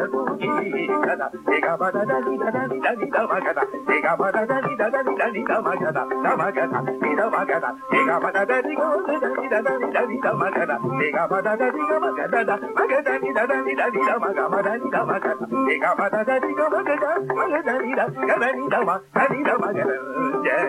కదా ega bada da di da di da di da magada ega bada da di da di da magada da magada di da magada ega bada da di da di da magada ega bada da di magada da magada di da magada di da magada ega bada da di magada magada di da magada